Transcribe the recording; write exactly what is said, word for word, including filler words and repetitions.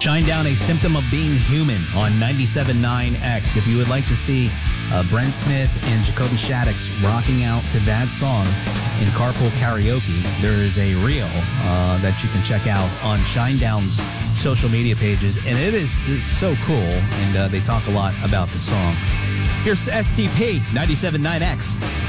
Shinedown, A Symptom of Being Human on ninety-seven point nine X. If you would like to see uh, Brent Smith and Jacoby Shaddix rocking out to that song in carpool karaoke, there is a reel uh, that you can check out on Shinedown's social media pages, and it is it's so cool, and uh, they talk a lot about the song. Here's S T P, ninety-seven point nine X.